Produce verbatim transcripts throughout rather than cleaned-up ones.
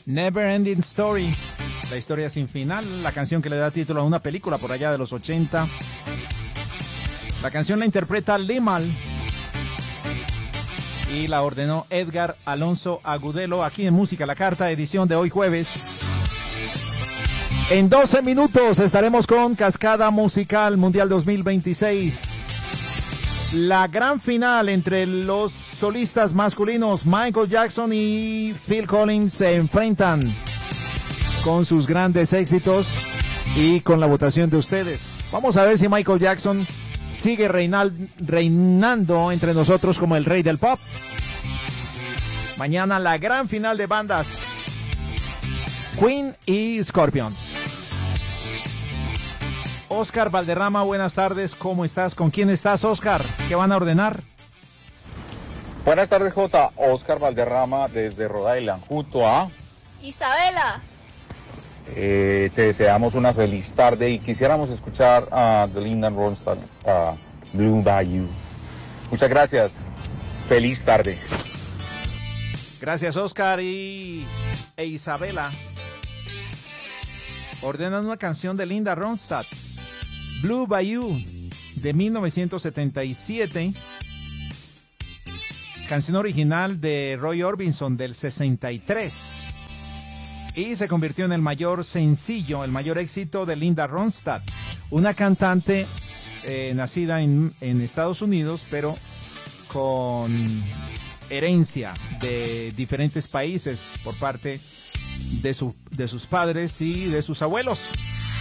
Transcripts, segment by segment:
Never Ending Story, la historia sin final, la canción que le da título a una película por allá de los ochenta. La canción la interpreta Limahl y la ordenó Edgar Alonso Agudelo, aquí en Música a la Carta, edición de hoy jueves. En doce minutos estaremos con Cascada Musical Mundial dos mil veintiséis. La gran final entre los solistas masculinos Michael Jackson y Phil Collins se enfrentan con sus grandes éxitos y con la votación de ustedes. Vamos a ver si Michael Jackson sigue reinal, reinando entre nosotros como el rey del pop. Mañana la gran final de bandas, Queen y Scorpions. Oscar Valderrama, buenas tardes, ¿cómo estás? ¿Con quién estás, Oscar? ¿Qué van a ordenar? Buenas tardes, J. Oscar Valderrama desde Rhode Island, junto a Isabela. Eh, te deseamos una feliz tarde y quisiéramos escuchar a uh, The Linda Ronstadt, uh, Blue Bayou. Muchas gracias. Feliz tarde. Gracias, Oscar y e Isabela. Ordenan una canción de Linda Ronstadt, Blue Bayou, de mil novecientos setenta y siete. Canción original de Roy Orbison del sesenta y tres. Y se convirtió en el mayor sencillo, el mayor éxito de Linda Ronstadt, una cantante eh, nacida en, en Estados Unidos, pero con herencia de diferentes países por parte de, su, de sus padres y de sus abuelos.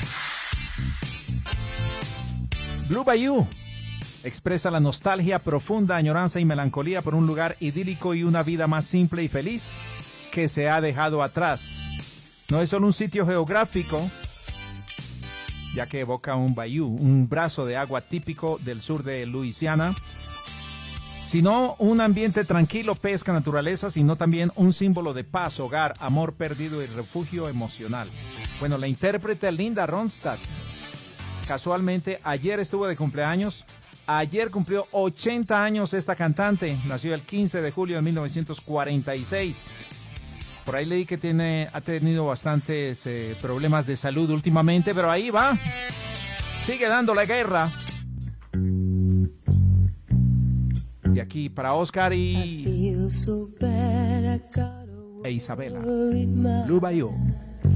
Blue Bayou expresa la nostalgia profunda, añoranza y melancolía por un lugar idílico y una vida más simple y feliz que se ha dejado atrás. No es solo un sitio geográfico, ya que evoca un bayou, un brazo de agua típico del sur de Luisiana, sino un ambiente tranquilo, pesca, naturaleza, sino también un símbolo de paz, hogar, amor perdido y refugio emocional. Bueno, la intérprete Linda Ronstadt, casualmente, ayer estuvo de cumpleaños. Ayer cumplió ochenta años esta cantante. Nació el quince de julio de mil novecientos cuarenta y seis. Por ahí leí que tiene, ha tenido bastantes eh, problemas de salud últimamente, pero ahí va. Sigue dando la guerra. Y aquí para Oscar y e Isabela, Blue Bayou.